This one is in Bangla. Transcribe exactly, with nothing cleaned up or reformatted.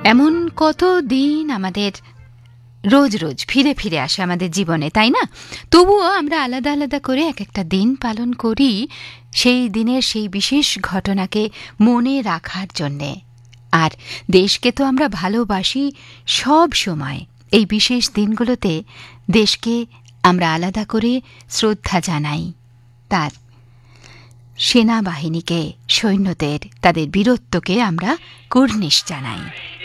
এমন কত দিন আমাদের রোজ রোজ ফিরে ফিরে আসে আমাদের জীবনে, তাই না? তবুও আমরা আলাদা আলাদা করে এক একটা দিন পালন করি সেই দিনের সেই বিশেষ ঘটনাকে মনে রাখার জন্যে। আর দেশকে তো আমরা ভালোবাসি সব সময়। এই বিশেষ দিনগুলোতে দেশকে আমরা আলাদা করে শ্রদ্ধা জানাই, তার সেনাবাহিনীকে, সৈন্যদের, তাদের বীরত্বকে আমরা কুর্নিশ জানাই।